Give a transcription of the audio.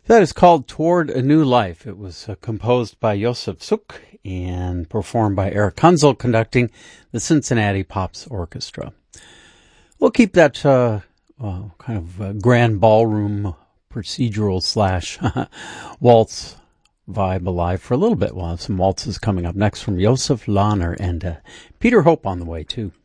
That is called Toward a New Life. It was composed by Josef Suk and performed by Eric Kunzel, conducting the Cincinnati Pops Orchestra. We'll keep that kind of grand ballroom procedural slash waltz vibe alive for a little bit. We'll have some waltzes coming up next from Josef Lahner and Peter Hope on the way, too.